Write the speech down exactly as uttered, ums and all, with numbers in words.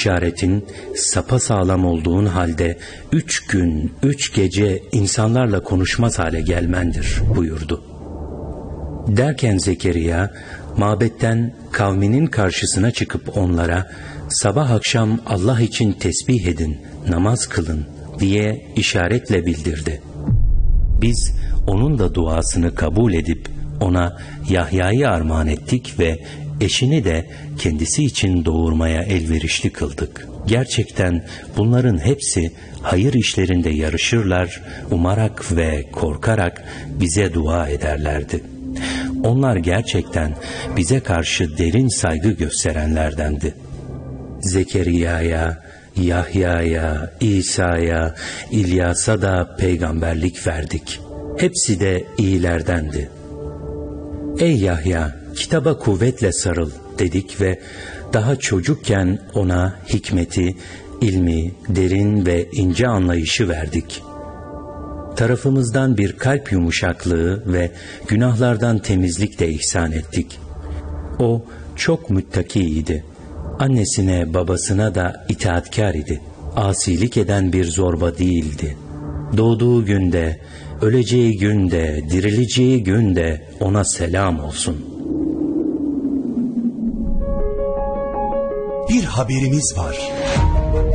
işaretin sapasağlam olduğun halde üç gün, üç gece insanlarla konuşmaz hale gelmendir buyurdu. Derken Zekeriya, mabetten kavminin karşısına çıkıp onlara sabah akşam Allah için tesbih edin, namaz kılın diye işaretle bildirdi. Biz onun da duasını kabul edip ona Yahya'yı armağan ettik ve eşini de kendisi için doğurmaya elverişli kıldık. Gerçekten bunların hepsi hayır işlerinde yarışırlar, umarak ve korkarak bize dua ederlerdi. Onlar gerçekten bize karşı derin saygı gösterenlerdendi. Zekeriya'ya, Yahya'ya, İsa'ya, İlyas'a da peygamberlik verdik. Hepsi de iyilerdendi. Ey Yahya, kitaba kuvvetle sarıl dedik ve daha çocukken ona hikmeti, ilmi, derin ve ince anlayışı verdik. Tarafımızdan bir kalp yumuşaklığı ve günahlardan temizlik de ihsan ettik. O çok müttakiydi. Annesine babasına da itaatkar idi. Asilik eden bir zorba değildi. Doğduğu günde, öleceği günde, dirileceği günde ona selam olsun. Bir haberimiz var.